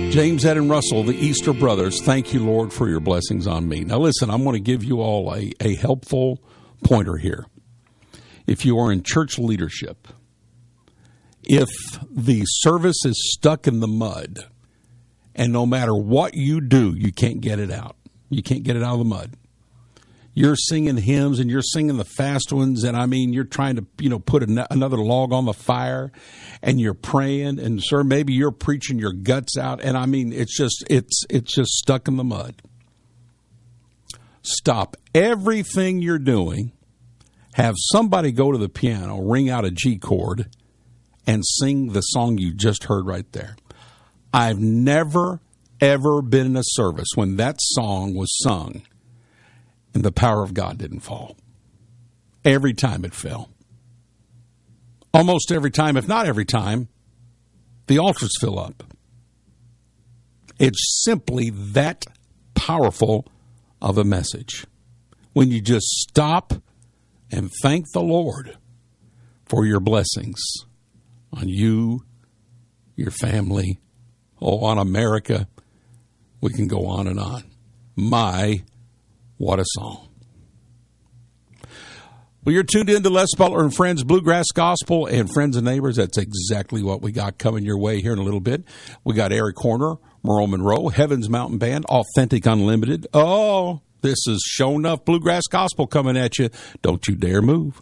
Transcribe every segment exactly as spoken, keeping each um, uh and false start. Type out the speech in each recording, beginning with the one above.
James, Ed, and Russell, the Easter Brothers, thank you, Lord, for your blessings on me. Now, listen, I'm going to give you all a, a helpful pointer here. If you are in church leadership, if the service is stuck in the mud, and no matter what you do, you can't get it out. You can't get it out of the mud. You're singing hymns and you're singing the fast ones, and I mean, you're trying to, you know, put an- another log on the fire, and you're praying, and sir, maybe you're preaching your guts out, and I mean, it's just, it's, it's just stuck in the mud. Stop everything you're doing. Have somebody go to the piano, ring out a G chord, and sing the song you just heard right there. I've never, ever been in a service when that song was sung and the power of God didn't fall. Every time it fell. Almost every time, if not every time, the altars fill up. It's simply that powerful of a message. When you just stop and thank the Lord for your blessings on you, your family, oh, on America. We can go on and on. My, what a song. Well, you're tuned in to Les Butler and Friends Bluegrass Gospel, and friends and neighbors, that's exactly what we got coming your way here in a little bit. We got Eric Horner, Merle Monroe, Heaven's Mountain Band, Authentic Unlimited. Oh, this is show enough Bluegrass Gospel coming at you. Don't you dare move.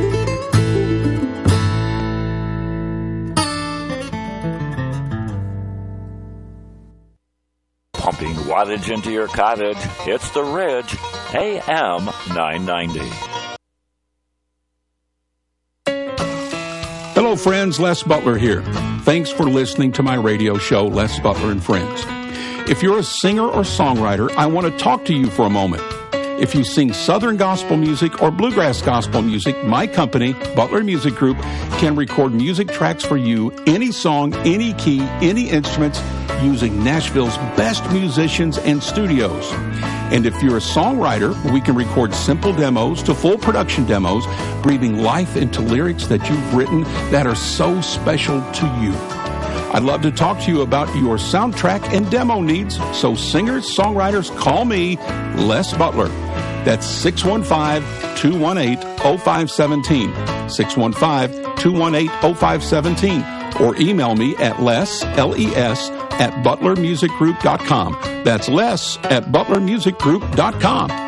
Pumping wattage into your cottage, it's The Ridge, A M nine ninety. Hello, friends. Les Butler here. Thanks for listening to my radio show, Les Butler and Friends. If you're a singer or songwriter, I want to talk to you for a moment. If you sing Southern gospel music or bluegrass gospel music, my company, Butler Music Group, can record music tracks for you, any song, any key, any instruments, using Nashville's best musicians and studios. And if you're a songwriter, we can record simple demos to full production demos, breathing life into lyrics that you've written that are so special to you. I'd love to talk to you about your soundtrack and demo needs, so singers, songwriters, call me, Les Butler. That's six one five, two one eight, oh five one seven, six one five, two one eight, oh five one seven, or email me at les, L E S, at butler music group dot com. That's les at butler music group dot com.